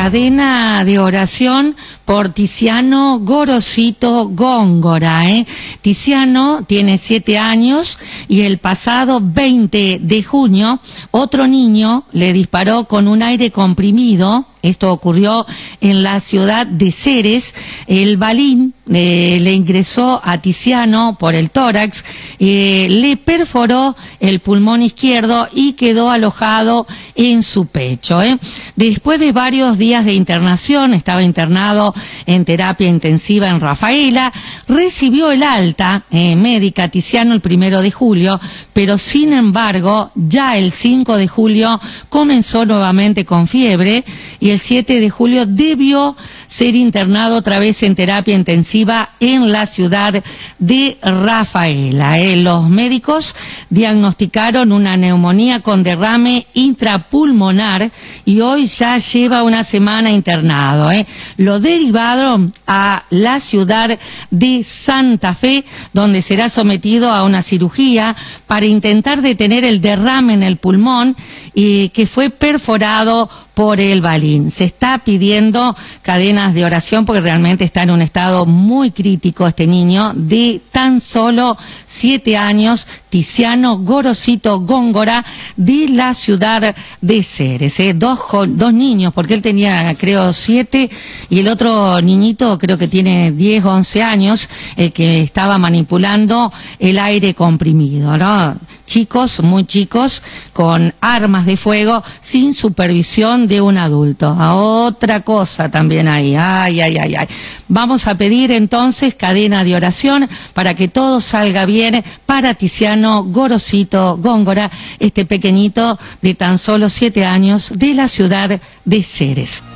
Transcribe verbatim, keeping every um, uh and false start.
cadena de oración por Tiziano Gorosito Góngora. ¿eh? Tiziano tiene siete años y el pasado veinte de junio otro niño le disparó con un aire comprimido. Esto ocurrió en la ciudad de Ceres. El balín eh, le ingresó a Tiziano por el tórax, eh, le perforó el pulmón izquierdo y quedó alojado en su pecho. ¿eh? Después de varios días de internación, estaba internado en terapia intensiva en Rafaela, recibió el alta eh, médica Tiziano el primero de julio, pero sin embargo, ya el cinco de julio comenzó nuevamente con fiebre y el siete de julio debió ser internado otra vez en terapia intensiva en la ciudad de Rafaela. ¿eh? Los médicos diagnosticaron una neumonía con derrame intrapulmonar y hoy ya lleva una semana internado. ¿eh? Lo derivaron a la ciudad de Santa Fe, donde será sometido a una cirugía para intentar detener el derrame en el pulmón y que fue perforado por el balín. Se está pidiendo cadenas de oración porque realmente está en un estado muy crítico este niño de tan solo siete años, Tiziano Gorosito Góngora, de la ciudad de Ceres. ¿eh? Dos, dos niños, porque él tenía creo siete y el otro niñito creo que tiene diez o once años, el que estaba manipulando el aire comprimido, ¿no? Chicos, muy chicos, con armas de fuego, sin supervisión de un adulto. A otra cosa también ahí, ay, ay, ay, ay. Vamos a pedir entonces cadena de oración para que todo salga bien para Tiziano Gorosito Góngora, este pequeñito de tan solo siete años de la ciudad de Ceres.